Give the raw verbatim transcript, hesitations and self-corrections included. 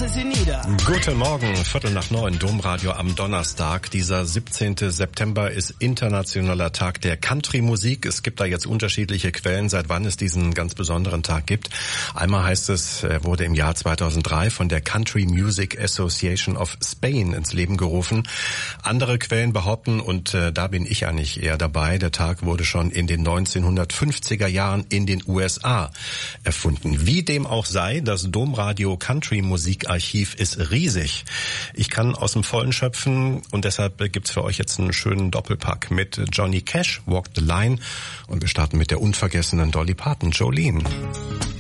lasse sie nieder. Guten Morgen, Viertel nach neun, Domradio am Donnerstag. Dieser siebzehnten September ist internationaler Tag der Country-Musik. Es gibt da jetzt unterschiedliche Quellen, seit wann es diesen ganz besonderen Tag gibt. Einmal heißt es, er wurde im Jahr zweitausenddrei von der Country Music Association of Spain ins Leben gerufen. Andere Quellen behaupten, und äh, da bin ich eigentlich eher dabei, der Tag wurde schon in den neunzehnhundertfünfziger Jahren in den U S A erfunden. Wie dem auch sei, das Domradio Country Musikarchiv ist riesig. Ich kann aus dem Vollen schöpfen und deshalb gibt's für euch jetzt einen schönen Doppelpack mit Johnny Cash, Walk the Line, und wir starten mit der unvergessenen Dolly Parton, Jolene.